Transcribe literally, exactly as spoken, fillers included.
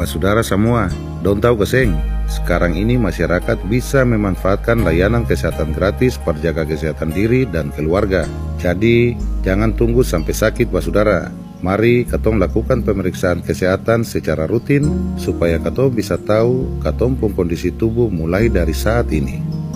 Basudara semua, dong tahu keseng, sekarang ini masyarakat bisa memanfaatkan layanan kesehatan gratis perjaga kesehatan diri dan keluarga. Jadi, jangan tunggu sampai sakit basudara. Mari katong lakukan pemeriksaan kesehatan secara rutin supaya katong bisa tahu katong pun kondisi tubuh mulai dari saat ini.